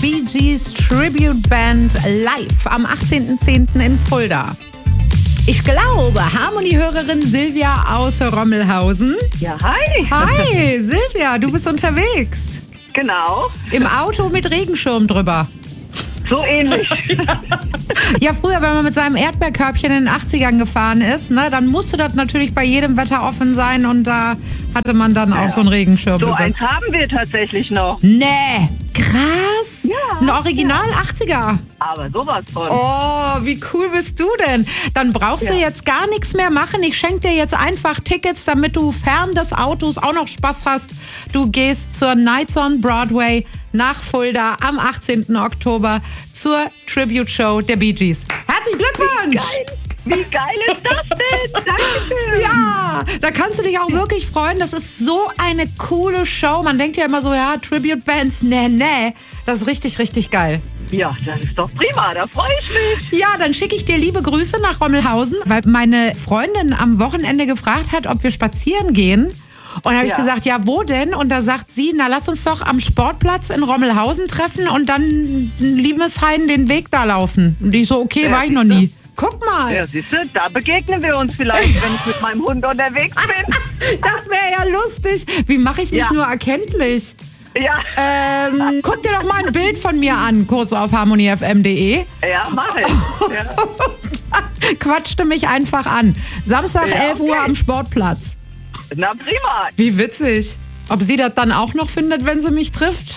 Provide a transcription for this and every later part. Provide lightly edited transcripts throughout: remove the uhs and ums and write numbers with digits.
Bee Gees Tribute Band live am 18.10. in Fulda. Ich glaube, Harmony-Hörerin Silvia aus Rommelhausen. Ja, hi. Hi, Silvia, du bist unterwegs. Genau, Im Auto mit Regenschirm drüber. so ähnlich. Ja, früher, wenn man mit seinem Erdbeerkörbchen in den 80ern gefahren ist, ne, dann musste das natürlich bei jedem Wetter offen sein und da hatte man dann auch so einen Regenschirm. So eins haben wir tatsächlich noch. Nee, krass. Ja, Ein Original 80er. Aber sowas von. Oh, wie cool bist du denn? Dann brauchst du jetzt gar nichts mehr machen. Ich schenke dir jetzt einfach Tickets, damit du fern des Autos auch noch Spaß hast. Du gehst zur Nights on Broadway nach Fulda am 18. Oktober zur Tribute-Show der Bee Gees. Herzlichen Glückwunsch! Geil. Wie geil ist das denn? Dankeschön. Ja, da kannst du dich auch wirklich freuen. Das ist so eine coole Show. Man denkt ja immer so, ja, Tribute-Bands, nee. Das ist richtig, richtig geil. Ja, das ist doch prima. Da freue ich mich. Ja, dann schicke ich dir liebe Grüße nach Rommelhausen, weil meine Freundin am Wochenende gefragt hat, ob wir spazieren gehen. Und da habe ich gesagt, ja, wo denn? Und da sagt sie, na, lass uns doch am Sportplatz in Rommelhausen treffen und dann Liebeshain den Weg da laufen. Und ich so, okay, war ich noch nie. Guck mal. Ja, siehst du, da begegnen wir uns vielleicht, wenn ich mit meinem Hund unterwegs bin. Das wäre ja lustig. Wie mache ich mich nur erkenntlich? Ja. Guck dir doch mal ein Bild von mir an, kurz auf harmonyfm.de. Ja, mach ich. Ja. Quatschte mich einfach an. Samstag, 11 Uhr am Sportplatz. Na prima. Wie witzig. Ob sie das dann auch noch findet, wenn sie mich trifft?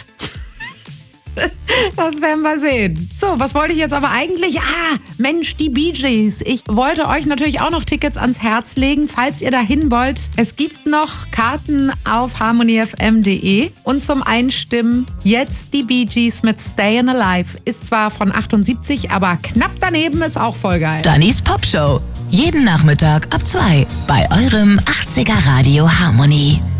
Das werden wir sehen. So, was wollte ich jetzt aber eigentlich? Mensch, die Bee Gees. Ich wollte euch natürlich auch noch Tickets ans Herz legen, falls ihr dahin wollt. Es gibt noch Karten auf harmonyfm.de. Und zum Einstimmen jetzt die Bee Gees mit Stayin' Alive. Ist zwar von 78, aber knapp daneben ist auch voll geil. Dannys Popshow. Jeden Nachmittag ab 2 bei eurem 80er Radio Harmony.